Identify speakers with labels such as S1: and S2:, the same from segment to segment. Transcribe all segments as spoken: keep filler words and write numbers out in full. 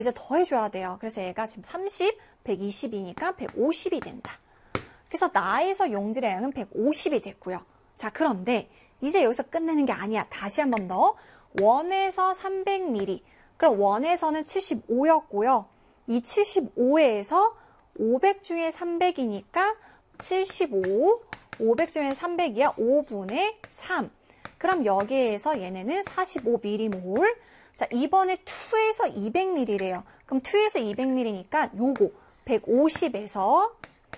S1: 이제 더해줘야 돼요. 그래서 얘가 지금 삼십, 백이십이니까 백오십이 된다. 그래서 나에서 용질의 양은 백오십이 됐고요. 자, 그런데 이제 여기서 끝내는 게 아니야. 다시 한 번 더. 원에서 삼백 밀리리터. 그럼 원에서는 칠십오였고요. 이 칠십오에서 오백 중에 삼백이니까 칠십오, 오백 중에 삼백이야. 오분의 삼. 그럼 여기에서 얘네는 사십오 밀리몰. 자, 이번에 이에서 이백 밀리리터래요. 그럼 이에서 이백 밀리리터니까 요거 백오십에서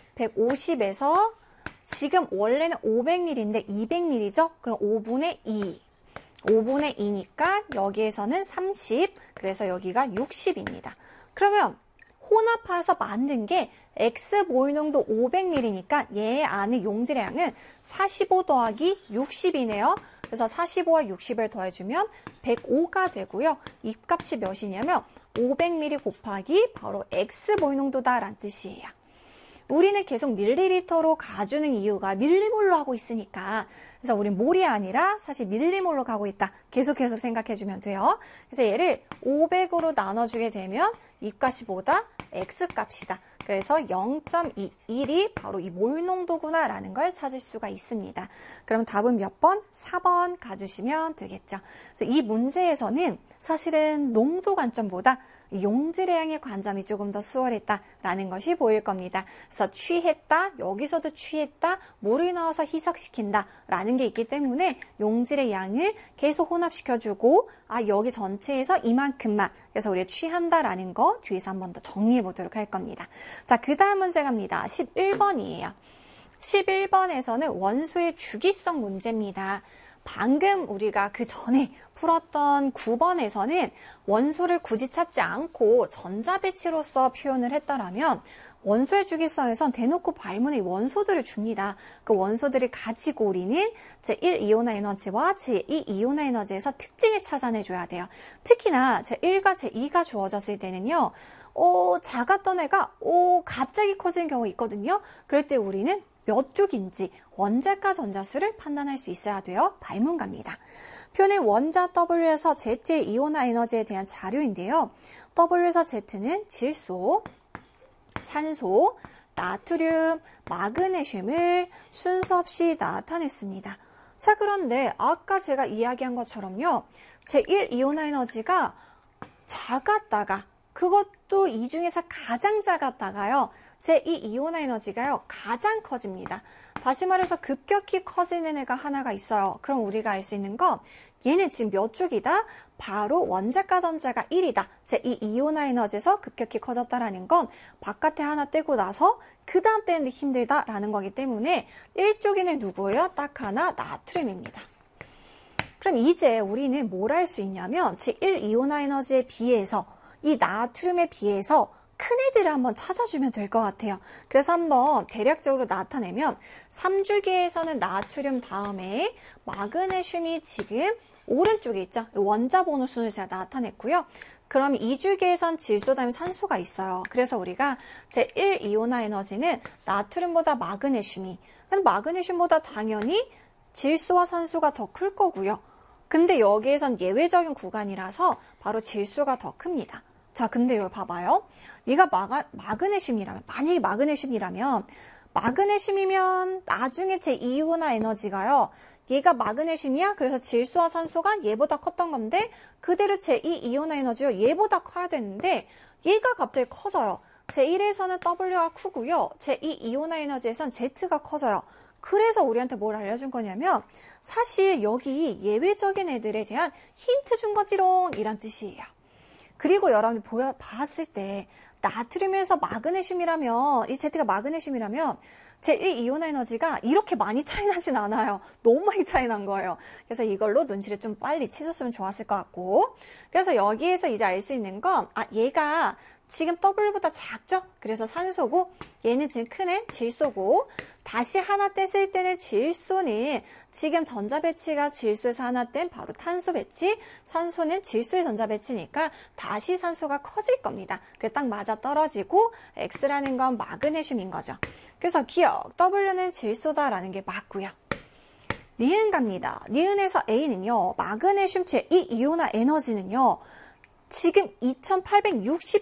S1: 백오십에서 지금 원래는 오백 밀리리터인데 이백 밀리리터죠? 그럼 오분의 이. 오분의 이니까 여기에서는 삼십, 그래서 여기가 육십입니다. 그러면 혼합해서 만든 게 X 모유농도 오백 밀리리터니까 얘 안에 용질의 양은 사십오 더하기 육십이네요. 그래서 사십오와 육십을 더해주면 백오가 되고요. 이 값이 몇이냐면 오백 밀리리터 곱하기 바로 X 모유농도다라는 뜻이에요. 우리는 계속 밀리리터로 가주는 이유가 밀리몰로 하고 있으니까. 그래서 우린 몰이 아니라 사실 밀리몰로 가고 있다. 계속 계속 생각해주면 돼요. 그래서 얘를 오백으로 나눠주게 되면 이 값이 뭐다? X값이다. 그래서 영 점 이일이 바로 이 몰농도구나 라는 걸 찾을 수가 있습니다. 그럼 답은 몇 번? 사 번 가주시면 되겠죠. 그래서 이 문제에서는 사실은 농도 관점보다 용질의 양의 관점이 조금 더 수월했다라는 것이 보일 겁니다. 그래서 취했다, 여기서도 취했다, 물을 넣어서 희석시킨다라는 게 있기 때문에 용질의 양을 계속 혼합시켜주고 아 여기 전체에서 이만큼만 그래서 우리가 취한다라는 거 뒤에서 한 번 더 정리해 보도록 할 겁니다. 자, 그 다음 문제 갑니다. 십일 번이에요. 십일 번에서는 원소의 주기성 문제입니다. 방금 우리가 그 전에 풀었던 구 번에서는 원소를 굳이 찾지 않고 전자배치로서 표현을 했더라면 원소의 주기성에선 대놓고 발문의 원소들을 줍니다. 그 원소들이 가지고 우리는 제일 이온화 에너지와 제이 이온화 에너지에서 특징을 찾아내줘야 돼요. 특히나 제일과 제이가 주어졌을 때는요. 어, 작았던 애가 어, 갑자기 커지는 경우가 있거든요. 그럴 때 우리는 몇 쪽인지 원자과 전자수를 판단할 수 있어야 돼요. 발문갑니다. 표는 원자 W에서 Z의 이온화 에너지에 대한 자료인데요. W에서 Z는 질소, 산소, 나트륨, 마그네슘을 순서 없이 나타냈습니다. 자, 그런데 아까 제가 이야기한 것처럼요. 제일 이온화 에너지가 작았다가 그것도 이 중에서 가장 작았다가요. 제이 이온화 에너지가요. 가장 커집니다. 다시 말해서 급격히 커지는 애가 하나가 있어요. 그럼 우리가 알 수 있는 건 얘는 지금 몇 쪽이다? 바로 원자과 전자가 일이다. 제이 이온화 에너지에서 급격히 커졌다라는 건 바깥에 하나 떼고 나서 그 다음 떼는데 힘들다라는 거기 때문에 일 쪽에는 누구예요? 딱 하나 나트륨입니다. 그럼 이제 우리는 뭘 할 수 있냐면 제일 이온화 에너지에 비해서 이 나트륨에 비해서 큰 애들을 한번 찾아주면 될 것 같아요. 그래서 한번 대략적으로 나타내면 삼 주기에서는 나트륨 다음에 마그네슘이 지금 오른쪽에 있죠. 원자 번호 순을 제가 나타냈고요. 그럼 이 주기에선 질소 다음에 산소가 있어요. 그래서 우리가 제일 이온화 에너지는 나트륨보다 마그네슘이 근데 마그네슘보다 당연히 질소와 산소가 더 클 거고요. 근데 여기에선 예외적인 구간이라서 바로 질소가 더 큽니다. 자, 근데 여기 봐봐요. 얘가 마가, 마그네슘이라면, 만약에 마그네슘이라면, 마그네슘이면 나중에 제 이온화 에너지가요. 얘가 마그네슘이야? 그래서 질소와 산소가 얘보다 컸던 건데, 그대로 제이 이온화 에너지요. 얘보다 커야 되는데, 얘가 갑자기 커져요. 제일에서는 W가 크고요. 제이 이온화 에너지에선 Z가 커져요. 그래서 우리한테 뭘 알려준 거냐면, 사실 여기 예외적인 애들에 대한 힌트 준 거지롱, 이란 뜻이에요. 그리고 여러분이 보여, 봤을 때 나트륨에서 마그네슘이라면 이 Z가 마그네슘이라면 제일 이온화 에너지가 이렇게 많이 차이 나진 않아요. 너무 많이 차이 난 거예요. 그래서 이걸로 눈치를 좀 빨리 채줬으면 좋았을 것 같고 그래서 여기에서 이제 알 수 있는 건 아 얘가 지금 W보다 작죠? 그래서 산소고 얘는 지금 큰 애 질소고 다시 하나 뗐을 때는 질소는 지금 전자 배치가 질소에서 하나 뗀 바로 탄소 배치, 산소는 질소의 전자 배치니까 다시 산소가 커질 겁니다. 그래서 딱 맞아 떨어지고 X라는 건 마그네슘인 거죠. 그래서 기억, W는 질소다라는 게 맞고요. 니은 갑니다. 니은에서 A는요, 마그네슘 제이 이온화 에너지는요, 지금 이천팔백육십